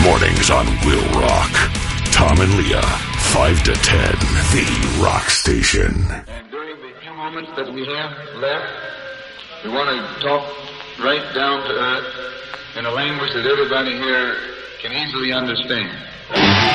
Mornings on Will Rock. Tom and Leah, 5 to 10, the Rock Station. And during the few moments that we have left, we want to talk right down to earth in a language that everybody here can easily understand.